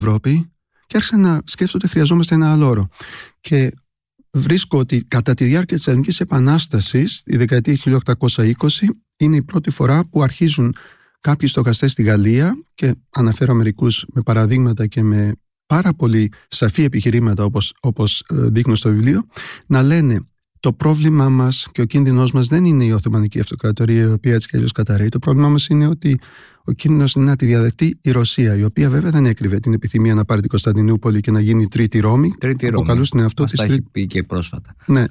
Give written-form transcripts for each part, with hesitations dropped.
Ευρώπη και άρχισαν να σκέφτονται ότι χρειαζόμαστε ένα άλλο όρο. Και βρίσκω ότι κατά τη διάρκεια της Ελληνικής Επανάστασης, η δεκαετία 1820, είναι η πρώτη φορά που αρχίζουν κάποιοι στοχαστές στη Γαλλία, και αναφέρω μερικούς με παραδείγματα και με πάρα πολύ σαφή επιχειρήματα όπως δείχνω στο βιβλίο, να λένε το πρόβλημά μας και ο κίνδυνος μας δεν είναι η Οθωμανική Αυτοκρατορία, η οποία έτσι κι αλλιώς καταρρέει. Το πρόβλημά μας είναι ότι ο κίνδυνος είναι να τη διαδεχτεί η Ρωσία, η οποία βέβαια δεν έκρυβε την επιθυμία να πάρει την Κωνσταντινούπολη και να γίνει τρίτη Ρώμη. Αποκαλούσε αυτό της. Αυτά έχει πει και πρόσφατα. Ναι.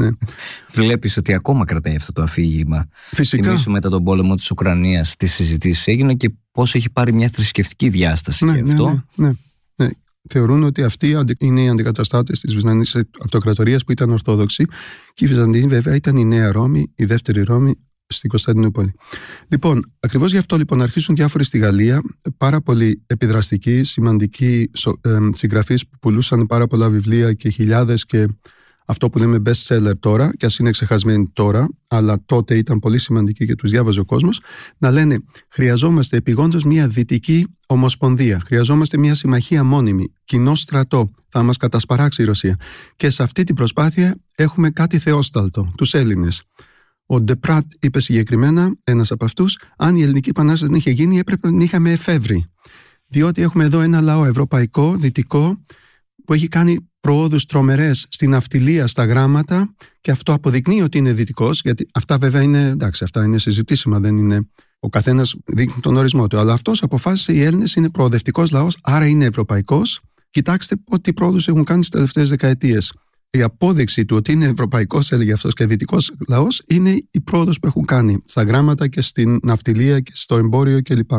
Βλέπεις ότι ακόμα κρατάει αυτό το αφήγημα. Φυσικά. Θυμήσου μετά τον πόλεμο της Ουκρανίας, τις συζητήσεις έγιναν και πώς έχει πάρει μια θρησκευτική διάσταση και αυτό. Ναι. Θεωρούν ότι αυτοί είναι οι αντικαταστάτες της Βυζαντινής Αυτοκρατορίας που ήταν Ορθόδοξοι, και η Βυζαντινή βέβαια ήταν η Νέα Ρώμη, η δεύτερη Ρώμη στην Κωνσταντινούπολη. Λοιπόν, ακριβώς γι' αυτό λοιπόν αρχίσουν διάφοροι στη Γαλλία, πάρα πολύ επιδραστικοί, σημαντικοί συγγραφείς που πουλούσαν πάρα πολλά βιβλία και χιλιάδες, και αυτό που λέμε best seller τώρα, και ας είναι ξεχασμένοι τώρα, αλλά τότε ήταν πολύ σημαντικοί και τους διάβαζε ο κόσμος, να λένε χρειαζόμαστε επειγόντως μια δυτική ομοσπονδία, χρειαζόμαστε μια συμμαχία μόνιμη, κοινό στρατό, θα μας κατασπαράξει η Ρωσία. Και σε αυτή την προσπάθεια έχουμε κάτι θεόσταλτο, τους Έλληνες. Ο Ντεπράτ είπε συγκεκριμένα, ένας από αυτούς, αν η Ελληνική Επανάσταση δεν είχε γίνει, έπρεπε να είχαμε εφεύρει. Διότι έχουμε εδώ ένα λαό ευρωπαϊκό, δυτικό, που έχει κάνει προόδους τρομερές στην ναυτιλία, στα γράμματα, και αυτό αποδεικνύει ότι είναι δυτικός, γιατί αυτά βέβαια είναι, εντάξει, αυτά είναι συζητήσιμα, δεν είναι. Ο καθένας δείχνει τον ορισμό του. Αλλά αυτός αποφάσισε οι Έλληνες είναι προοδευτικός λαός, άρα είναι ευρωπαϊκός. Κοιτάξτε τι πρόοδους έχουν κάνει στις τελευταίες δεκαετίες. Η απόδειξη του ότι είναι ευρωπαϊκός, έλεγε αυτός, και δυτικός λαός, είναι η πρόοδος που έχουν κάνει στα γράμματα και στην ναυτιλία και στο εμπόριο κλπ.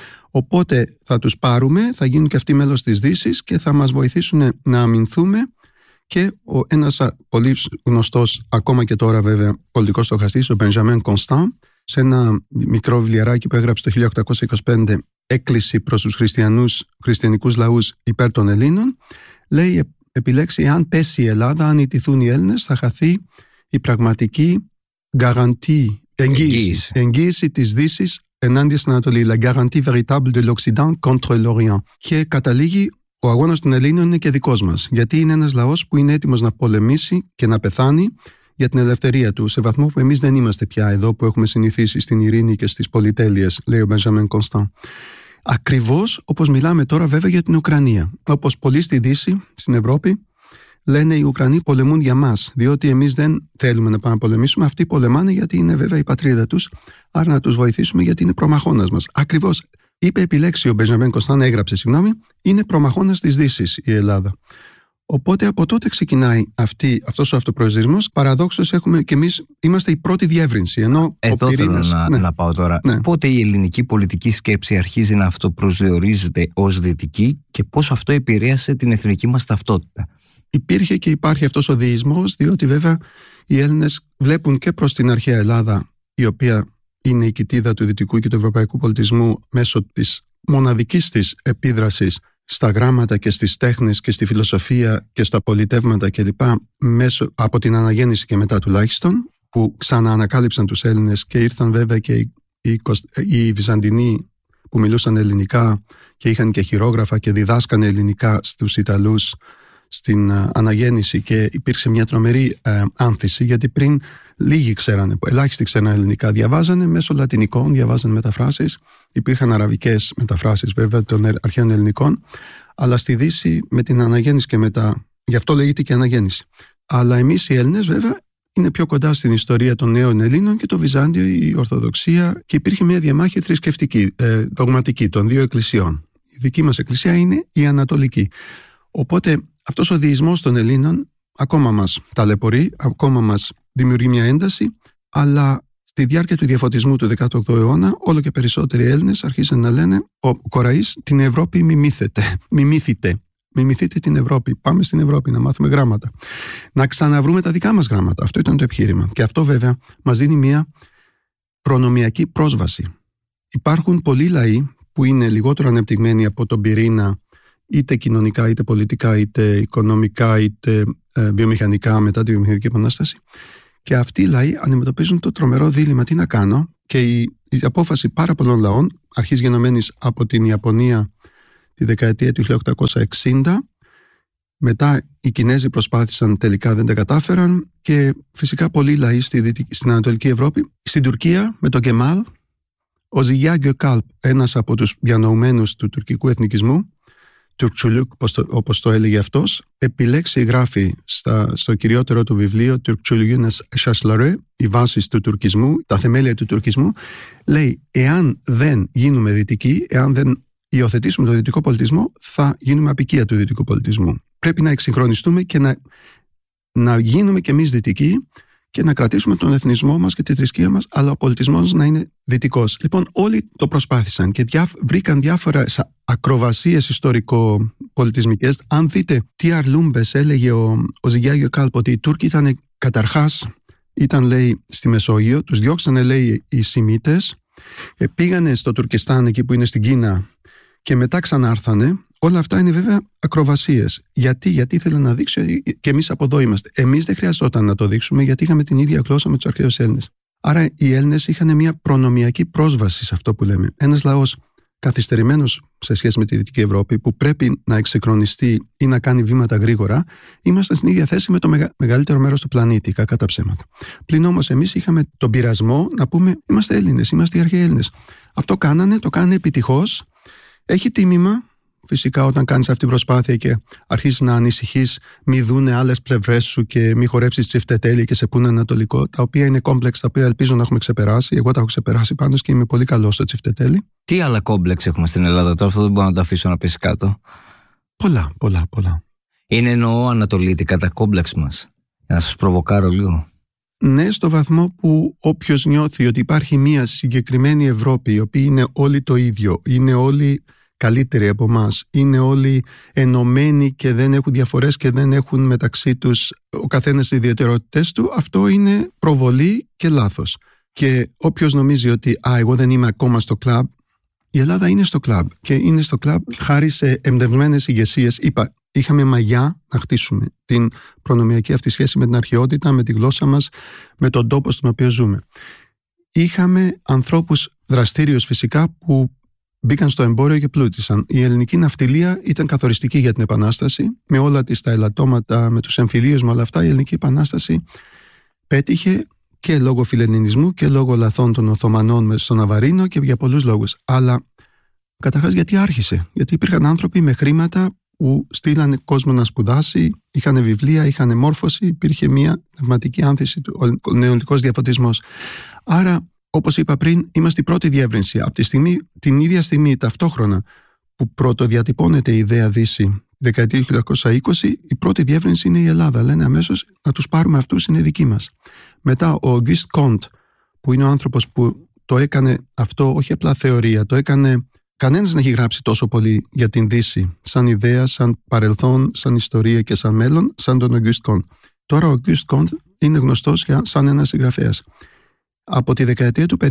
Οπότε θα τους πάρουμε, θα γίνουν και αυτοί μέλος της Δύσης και θα μας βοηθήσουν να αμυνθούμε. Και ένας πολύ γνωστός, ακόμα και τώρα βέβαια, πολιτικός στοχαστής, ο Μπενζαμέν Κονστάν, σε ένα μικρό βιβλιαράκι που έγραψε το 1825, έκκληση προς τους χριστιανικούς λαούς υπέρ των Ελλήνων, λέει, επιλέξει, αν πέσει η Ελλάδα, αν ιτηθούν οι Έλληνες, θα χαθεί η πραγματική εγγύηση της Δύσης ενάντια στην Ανατολή. La garantie véritable de l'Occident contre l'Orient. Και καταλήγει, ο αγώνας των Ελλήνων είναι και δικός μας. Γιατί είναι ένας λαός που είναι έτοιμος να πολεμήσει και να πεθάνει για την ελευθερία του, σε βαθμό που εμείς δεν είμαστε πια εδώ που έχουμε συνηθίσει στην ειρήνη και στις πολυτέλειες, λέει ο Μπενζαμέν Κονστάν. Ακριβώς όπως μιλάμε τώρα βέβαια για την Ουκρανία. Όπως πολλοί στη Δύση, στην Ευρώπη, λένε οι Ουκρανοί πολεμούν για μας, διότι εμείς δεν θέλουμε να πάμε να πολεμήσουμε. Αυτοί πολεμάνε γιατί είναι βέβαια η πατρίδα τους, άρα να τους βοηθήσουμε γιατί είναι προμαχώνας μας. Ακριβώς είπε, επιλέξει ο Μπενζαμέν Κονστάν, έγραψε, είναι προμαχώνας της Δύσης η Ελλάδα. Οπότε από τότε ξεκινάει αυτός ο αυτοπροσδιορισμός. Παραδόξως έχουμε και εμείς είμαστε η πρώτη διεύρυνση. Ενώ εδώ ο πυρήνας, θέλω να πάω τώρα. Ναι. Πότε η ελληνική πολιτική σκέψη αρχίζει να αυτοπροσδιορίζεται ως δυτική και πώς αυτό επηρέασε την εθνική μας ταυτότητα? Υπήρχε και υπάρχει αυτός ο δεϊσμός, διότι βέβαια οι Έλληνες βλέπουν και προς την αρχαία Ελλάδα, η οποία είναι η κοιτίδα του δυτικού και του ευρωπαϊκού πολιτισμού μέσω της μοναδικής της επίδρασης στα γράμματα και στις τέχνες και στη φιλοσοφία και στα πολιτεύματα κλπ. Από την αναγέννηση και μετά τουλάχιστον, που ξαναανακάλυψαν τους Έλληνες, και ήρθαν βέβαια και οι Βυζαντινοί που μιλούσαν ελληνικά και είχαν και χειρόγραφα και διδάσκανε ελληνικά στους Ιταλούς στην αναγέννηση, και υπήρξε μια τρομερή άνθηση, γιατί πριν λίγοι ξέρανε, ελάχιστοι ξέρανε ελληνικά, διαβάζανε μέσω λατινικών, διαβάζανε μεταφράσεις, υπήρχαν αραβικές μεταφράσεις βέβαια των αρχαίων ελληνικών, αλλά στη Δύση με την αναγέννηση και μετά, γι' αυτό λέγεται και αναγέννηση. Αλλά εμείς οι Έλληνες βέβαια είναι πιο κοντά στην ιστορία των νέων Ελλήνων και το Βυζάντιο, η Ορθοδοξία, και υπήρχε μια διαμάχη θρησκευτική, δογματική των δύο εκκλησιών. Η δική μας εκκλησία είναι η Ανατολική. Οπότε αυτός ο δεϊσμός των Ελλήνων ακόμα μας ταλαιπωρεί, ακόμα μας δημιουργεί μια ένταση, αλλά στη διάρκεια του διαφωτισμού του 18ου αιώνα όλο και περισσότεροι Έλληνες αρχίζουν να λένε, ο Κοραής, την Ευρώπη μιμηθείτε την Ευρώπη, πάμε στην Ευρώπη να μάθουμε γράμματα, να ξαναβρούμε τα δικά μας γράμματα. Αυτό ήταν το επιχείρημα, και αυτό βέβαια μας δίνει μια προνομιακή πρόσβαση. Υπάρχουν πολλοί λαοί που είναι λιγότερο ανεπτυγμένοι από τον πυρήνα, είτε κοινωνικά, είτε πολιτικά, είτε οικονομικά, είτε βιομηχανικά μετά τη βιομηχανική επανάσταση. Και αυτοί οι λαοί αντιμετωπίζουν το τρομερό δίλημμα τι να κάνω, και η απόφαση πάρα πολλών λαών, αρχής γενομένης από την Ιαπωνία, τη δεκαετία του 1860. Μετά οι Κινέζοι προσπάθησαν, τελικά δεν τα κατάφεραν, και φυσικά πολλοί λαοί στην Ανατολική Ευρώπη. Στην Τουρκία με τον Κεμάλ, ο Ζιγιά Γκεκάλπ, ένας από τους διανοουμένους του τουρκικού εθνικισμού, Τουρκτσουλούκ όπως το έλεγε αυτός, επιλέξει, γράφει στο κυριότερο του βιβλίο Τουρκτσουλούγενες Σασλαρέ, οι βάσεις του τουρκισμού, τα θεμέλια του τουρκισμού, λέει: εάν δεν γίνουμε δυτικοί, εάν δεν υιοθετήσουμε τον δυτικό πολιτισμό, θα γίνουμε απικία του δυτικού πολιτισμού. Πρέπει να εξυγχρονιστούμε και να γίνουμε κι εμείς δυτικοί και να κρατήσουμε τον εθνισμό μας και τη θρησκεία μας, αλλά ο πολιτισμός να είναι δυτικός. Λοιπόν, όλοι το προσπάθησαν και βρήκαν διάφορες ακροβασίες ιστορικο-πολιτισμικές. Αν δείτε τι αρλούμπες έλεγε ο Ζιγιά Γκεκάλπ, ότι οι Τούρκοι ήταν, λέει, στη Μεσόγειο, τους διώξανε, λέει, οι Σιμίτες, πήγανε στο Τουρκιστάν, εκεί που είναι στην Κίνα, και μετά ξανάρθανε. Όλα αυτά είναι βέβαια ακροβασίες. Γιατί ήθελε να δείξει και εμείς από εδώ είμαστε. Εμείς δεν χρειαζόταν να το δείξουμε, γιατί είχαμε την ίδια γλώσσα με τους αρχαίους Έλληνες. Άρα οι Έλληνες είχαν μια προνομιακή πρόσβαση σε αυτό που λέμε. Ένας λαός καθυστερημένος σε σχέση με τη Δυτική Ευρώπη, που πρέπει να εξυγχρονιστεί ή να κάνει βήματα γρήγορα, ήμασταν στην ίδια θέση με το μεγαλύτερο μέρος του πλανήτη, κακά τα ψέματα. Πλην όμως εμείς είχαμε τον πειρασμό να πούμε: είμαστε Έλληνες, είμαστε οι αρχαίοι Έλληνες. Αυτό το κάνανε επιτυχώς. Έχει τίμημα. Φυσικά, όταν κάνεις αυτή την προσπάθεια και αρχίσεις να ανησυχείς, μη δούνε άλλες πλευρές σου και μη χορέψεις τσιφτετέλη και σε πούνε ανατολικό, τα οποία είναι κόμπλεξ, τα οποία ελπίζω να έχουμε ξεπεράσει. Εγώ τα έχω ξεπεράσει πάντως και είμαι πολύ καλός στο τσιφτετέλη. Τι άλλα κόμπλεξ έχουμε στην Ελλάδα τώρα, αυτό δεν μπορώ να το αφήσω να πέσει κάτω. Πολλά. Είναι, εννοώ, ανατολίτικα τα κόμπλεξ μας. Για να σας προβοκάρω λίγο. Ναι, στο βαθμό που όποιος νιώθει ότι υπάρχει μια συγκεκριμένη Ευρώπη, η οποία είναι όλοι το ίδιο, είναι όλοι καλύτεροι από εμάς, είναι όλοι ενωμένοι και δεν έχουν διαφορές και δεν έχουν μεταξύ τους ο καθένας τις ιδιαιτερότητες του, αυτό είναι προβολή και λάθος. Και όποιος νομίζει ότι εγώ δεν είμαι ακόμα στο κλαμπ, η Ελλάδα είναι στο κλαμπ και είναι στο κλαμπ χάρη σε εμπνευσμένες ηγεσίες. Είχαμε μαγιά να χτίσουμε την προνομιακή αυτή σχέση με την αρχαιότητα, με τη γλώσσα μας, με τον τόπο στον οποίο ζούμε. Είχαμε ανθρώπους δραστήριους φυσικά που μπήκαν στο εμπόριο και πλούτησαν. Η ελληνική ναυτιλία ήταν καθοριστική για την Επανάσταση. Με όλα τα ελαττώματα, με τους εμφυλίους, με όλα αυτά, η ελληνική Επανάσταση πέτυχε και λόγω φιλελληνισμού και λόγω λαθών των Οθωμανών στον Ναβαρίνο και για πολλούς λόγους. Αλλά καταρχάς γιατί άρχισε? Γιατί υπήρχαν άνθρωποι με χρήματα που στείλανε κόσμο να σπουδάσει, είχαν βιβλία, είχαν μόρφωση, υπήρχε μια πνευματική άνθηση, ο νεολικός διαφωτισμός. Άρα, όπως είπα πριν, είμαστε η πρώτη διεύρυνση. Από την ίδια στιγμή, ταυτόχρονα που πρωτοδιατυπώνεται η ιδέα Δύση, δεκαετία του 1920, η πρώτη διεύρυνση είναι η Ελλάδα. Λένε αμέσως να τους πάρουμε αυτούς, είναι δικοί μας. Μετά ο Auguste Comte, που είναι ο άνθρωπος που το έκανε αυτό, όχι απλά θεωρία, το έκανε. Κανένας δεν έχει γράψει τόσο πολύ για την Δύση, σαν ιδέα, σαν παρελθόν, σαν ιστορία και σαν μέλλον, σαν τον Auguste Comte. Τώρα ο Auguste Comte είναι γνωστός σαν ένας συγγραφέας. Από τη δεκαετία του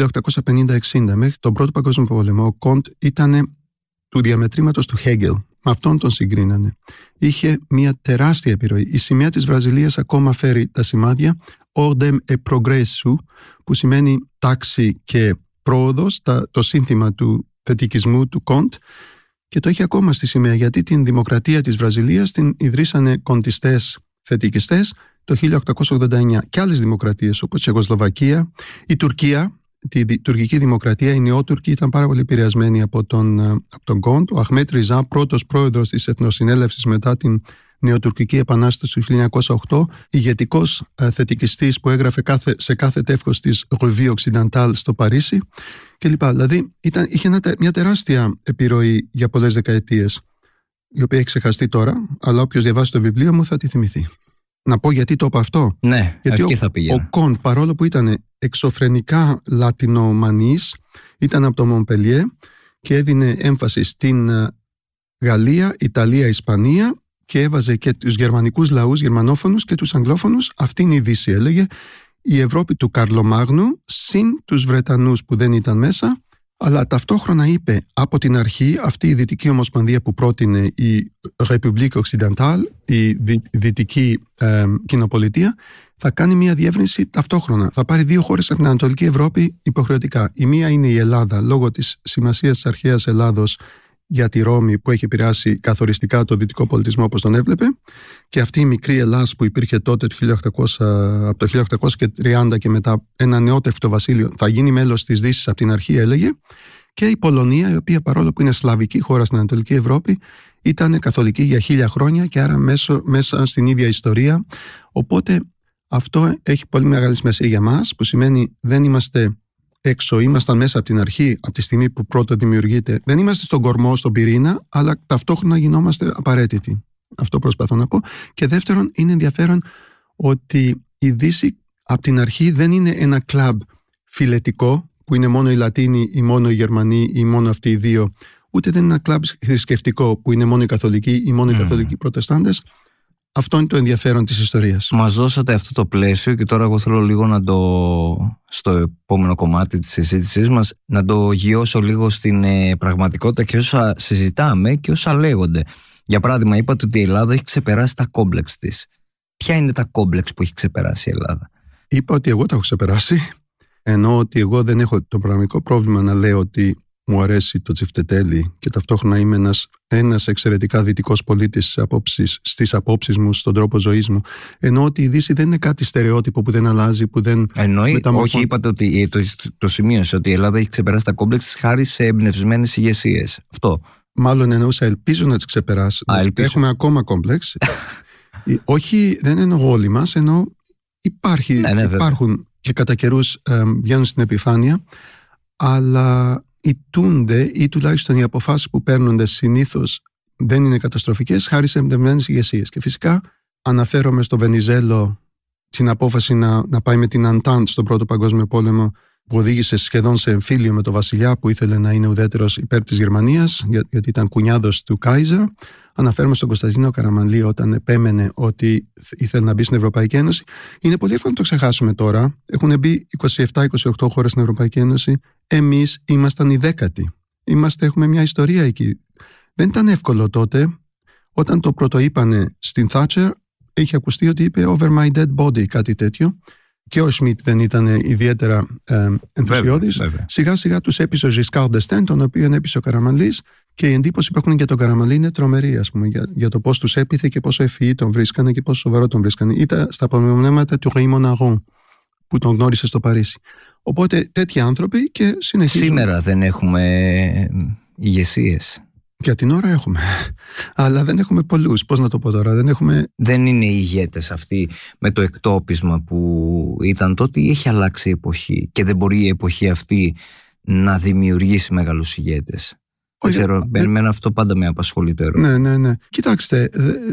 1850-60 μέχρι τον Πρώτο Παγκόσμιο Πόλεμο, ο Comte ήταν του διαμετρήματος του Hegel. Με αυτόν τον συγκρίνανε. Είχε μια τεράστια επιρροή. Η σημαία της Βραζιλίας ακόμα φέρει τα σημάδια Ordem e Progresso, που σημαίνει τάξη και πρόοδος, το σύνθημα του θετικισμού του Κοντ, και το έχει ακόμα στη σημαία, γιατί την δημοκρατία της Βραζιλίας την ιδρύσανε κοντιστές θετικιστές το 1889 και άλλες δημοκρατίες όπως η Τσεχοσλοβακία, η Τουρκία, τη τουρκική δημοκρατία, οι νεότουρκοι ήταν πάρα πολύ επηρεασμένοι από τον Κοντ. Ο Αχμέτ Ριζά, πρώτος πρόεδρος της Εθνοσυνέλευσης μετά την νεοτουρκική επανάσταση του 1908, ηγετικός θετικιστής που έγραφε σε κάθε τεύχος της Revue Occidentale στο Παρίσι κλπ. Δηλαδή είχε μια τεράστια επιρροή για πολλές δεκαετίες, η οποία έχει ξεχαστεί τώρα, αλλά όποιος διαβάσει το βιβλίο μου θα τη θυμηθεί. Να πω γιατί το είπα αυτό. Ναι, γιατί θα πήγαινα. Ο Κοντ, παρόλο που ήταν εξωφρενικά λατινομανής, ήταν από το Μομπελιέ και έδινε έμφαση στην Γαλλία, Ιταλία, Ισπανία και έβαζε και τους γερμανικούς λαούς, γερμανόφωνους και τους αγγλόφωνους. Αυτή είναι η Δύση, έλεγε. Η Ευρώπη του Καρλομάγνου, συν τους Βρετανούς που δεν ήταν μέσα, αλλά ταυτόχρονα είπε από την αρχή αυτή η Δυτική Ομοσπονδία που πρότεινε η République Occidentale, η Δυτική Κοινοπολιτεία, θα κάνει μια διεύρυνση ταυτόχρονα. Θα πάρει 2 χώρες από την Ανατολική Ευρώπη υποχρεωτικά. Η μία είναι η Ελλάδα, λόγω της σημασίας της αρχαίας Ελλάδος για τη Ρώμη που έχει επηρεάσει καθοριστικά το δυτικό πολιτισμό όπως τον έβλεπε, και αυτή η μικρή Ελλάς που υπήρχε τότε από το 1830 και μετά ένα νεότευτο βασίλειο θα γίνει μέλος της Δύσης από την αρχή, έλεγε, και η Πολωνία, η οποία παρόλο που είναι σλαβική χώρα στην Ανατολική Ευρώπη ήταν καθολική για 1000 χρόνια και άρα μέσα στην ίδια ιστορία. Οπότε αυτό έχει πολύ μεγάλη σημασία για μας, που σημαίνει δεν είμαστε έξω, ήμασταν μέσα από την αρχή, από τη στιγμή που πρώτα δημιουργείται. Δεν είμαστε στον κορμό, στον πυρήνα, αλλά ταυτόχρονα γινόμαστε απαραίτητοι. Αυτό προσπαθώ να πω. Και δεύτερον, είναι ενδιαφέρον ότι η Δύση από την αρχή δεν είναι ένα κλαμπ φιλετικό, που είναι μόνο οι Λατίνοι ή μόνο οι Γερμανοί ή μόνο αυτοί οι δύο, ούτε δεν είναι ένα κλαμπ θρησκευτικό, που είναι μόνο οι Καθολικοί ή μόνο οι Καθολικοί Προτεστάντες. Αυτό είναι το ενδιαφέρον της ιστορίας. Μας δώσατε αυτό το πλαίσιο και τώρα εγώ θέλω λίγο να στο επόμενο κομμάτι της συζήτησής μας, να το γιώσω λίγο στην πραγματικότητα και όσα συζητάμε και όσα λέγονται. Για παράδειγμα, είπατε ότι η Ελλάδα έχει ξεπεράσει τα κόμπλεξ της. Ποια είναι τα κόμπλεξ που έχει ξεπεράσει η Ελλάδα? Είπα ότι εγώ τα έχω ξεπεράσει, ενώ ότι εγώ δεν έχω το πραγματικό πρόβλημα να λέω ότι μου αρέσει το τσιφτετέλι και ταυτόχρονα είμαι ένας εξαιρετικά δυτικός πολίτης στις απόψεις μου, στον τρόπο ζωής μου. Ενώ ότι η Δύση δεν είναι κάτι στερεότυπο που δεν αλλάζει, που δεν όχι, είπατε ότι το σημείωσε ότι η Ελλάδα έχει ξεπεράσει τα κόμπλεξ χάρη σε εμπνευσμένες ηγεσίες. Αυτό. Μάλλον εννοούσα, ελπίζω να τις ξεπεράσει. Έχουμε ακόμα κόμπλεξ. Όχι, δεν εννοώ όλοι μας, ενώ υπάρχουν και κατά καιρούς βγαίνουν στην επιφάνεια, αλλά ηττούνται ή τουλάχιστον οι αποφάσεις που παίρνονται συνήθως δεν είναι καταστροφικές χάρη σε εμπνευσμένες ηγεσίες. Και φυσικά αναφέρομαι στο Βενιζέλο, την απόφαση να πάει με την Αντάντ στον Πρώτο Παγκόσμιο Πόλεμο, που οδήγησε σχεδόν σε εμφύλιο με τον βασιλιά που ήθελε να είναι ουδέτερος υπέρ της Γερμανίας, γιατί ήταν κουνιάδος του Κάιζερ. Αναφέρομαι στον Κωνσταντίνο Καραμανλή όταν επέμενε ότι ήθελε να μπει στην Ευρωπαϊκή Ένωση. Είναι πολύ εύκολο να το ξεχάσουμε τώρα. Έχουν μπει 27-28 χώρες στην Ευρωπαϊκή Ένωση. Εμείς ήμασταν οι 10η. Έχουμε μια ιστορία εκεί. Δεν ήταν εύκολο τότε. Όταν το πρωτοείπανε στην Θάτσερ, είχε ακουστεί ότι είπε over my dead body, κάτι τέτοιο. Και ο Σμιτ δεν ήταν ιδιαίτερα ενθουσιώδης. Σιγά σιγά τους έπεισε ο Ζισκάρ ντ'Εστέν, τον οποίο έπεισε ο Καραμανλής, και η εντύπωση που έχουν για τον Καραμανλή είναι τρομερή, ας πούμε, για το πώς τους έπειθε και πόσο ευφυή τον βρίσκανε και πόσο σοβαρό τον βρίσκανε. Ήταν στα απομνήματα του Raymond Aron, που τον γνώρισε στο Παρίσι. Οπότε τέτοιοι άνθρωποι και συνεχίζουν. Σήμερα δεν έχουμε ηγεσίες. Για την ώρα έχουμε. Αλλά δεν έχουμε πολλούς. Πώς να το πω τώρα, δεν είναι οι ηγέτες αυτοί με το εκτόπισμα που ήταν τότε, ή έχει αλλάξει η εποχή και δεν μπορεί η εποχή αυτή να δημιουργήσει μεγάλους ηγέτες? Δεν ξέρω, εμένα αυτό πάντα με απασχολεί το ερώτημα. Ναι. Κοιτάξτε,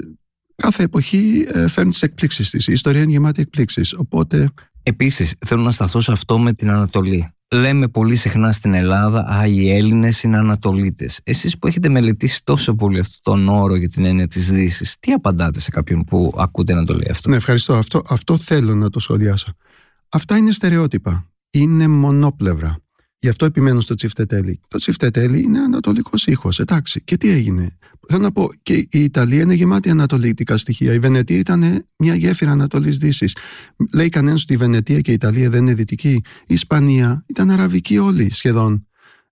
κάθε εποχή φέρνει τις εκπλήξεις της. Η ιστορία είναι γεμάτη εκπλήξεις. Οπότε... Επίσης, θέλω να σταθώ σε αυτό με την Ανατολή. Λέμε πολύ συχνά στην Ελλάδα, οι Έλληνες είναι Ανατολίτες. Εσείς που έχετε μελετήσει τόσο πολύ αυτόν τον όρο για την έννοια της Δύσης, τι απαντάτε σε κάποιον που ακούτε να το λέει αυτό? Ναι, ευχαριστώ. Αυτό θέλω να το σχολιάσω. Αυτά είναι στερεότυπα. Είναι μονόπλευρα. Γι' αυτό επιμένω στο τσιφτετέλι. Το τσιφτετέλι είναι ανατολικός ήχος. Εντάξει. Και τι έγινε? Θέλω να πω, και η Ιταλία είναι γεμάτη ανατολικά στοιχεία. Η Βενετία ήταν μια γέφυρα Ανατολής-Δύσης. Λέει κανένας ότι η Βενετία και η Ιταλία δεν είναι δυτική? Η Ισπανία ήταν αραβική όλοι σχεδόν.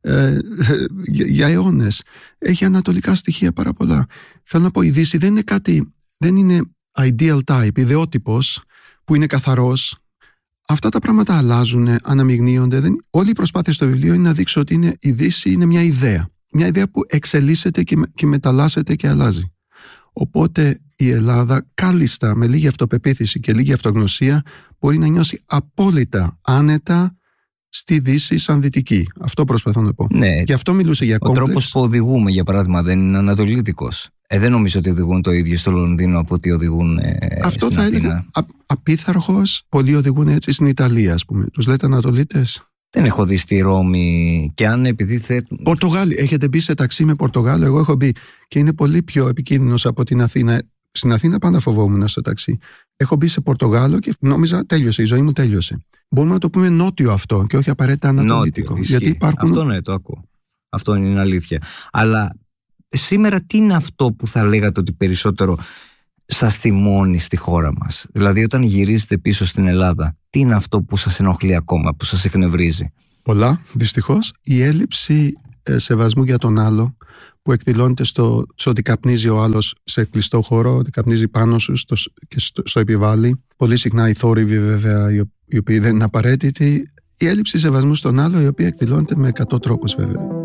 Για αιώνες. Έχει ανατολικά στοιχεία πάρα πολλά. Θέλω να πω, η Δύση δεν είναι ideal type, ιδεότυπος που είναι καθαρός. Αυτά τα πράγματα αλλάζουν, αναμειγνύονται. Όλη η προσπάθεια στο βιβλίο είναι να δείξω ότι η Δύση είναι μια ιδέα. Μια ιδέα που εξελίσσεται και μεταλλάσσεται και αλλάζει. Οπότε η Ελλάδα κάλλιστα με λίγη αυτοπεποίθηση και λίγη αυτογνωσία μπορεί να νιώσει απόλυτα άνετα στη Δύση σαν δυτική. Αυτό προσπαθώ να πω. Ναι. Γι' αυτό μιλούσε για κόμπλεξ. Ο τρόπος που οδηγούμε, για παράδειγμα, δεν είναι ανατολίτικος. Δεν νομίζω ότι οδηγούν το ίδιο στο Λονδίνο από ότι οδηγούν αυτό στην θα Αθήνα. έλεγα απίθαρχος. Πολλοί οδηγούν έτσι στην Ιταλία, ας πούμε. Τους λέτε Ανατολίτες. Δεν έχω δει στη Ρώμη, και αν επειδή Πορτογάλοι. Έχετε μπει σε ταξί με Πορτογάλο? Εγώ έχω μπει και είναι πολύ πιο επικίνδυνος από την Αθήνα. Στην Αθήνα πάντα φοβόμουν στο ταξί. Έχω μπει σε Πορτογάλο και νόμιζα τέλειωσε, η ζωή μου τέλειωσε. Μπορούμε να το πούμε νότιο αυτό και όχι απαραίτητα ανατολίτικο. Νότιο, γιατί υπάρχουν... Αυτό ναι, το ακούω. Αυτό είναι αλήθεια. Αλλά σήμερα τι είναι αυτό που θα λέγατε ότι περισσότερο σας θυμώνει στη χώρα μας? Δηλαδή όταν γυρίζετε πίσω στην Ελλάδα, τι είναι αυτό που σας ενοχλεί ακόμα, που σας εκνευρίζει? Πολλά, δυστυχώς. Η έλλειψη σεβασμού για τον άλλο, που εκδηλώνεται στο ότι καπνίζει ο άλλος σε κλειστό χώρο, ότι καπνίζει πάνω σου και στο επιβάλλει. Πολύ συχνά οι θόρυβοι βέβαια, οι οποίοι δεν είναι απαραίτητοι. Η έλλειψη σεβασμού στον άλλο, η οποία εκδηλώνεται με 100 τρόπους βέβαια.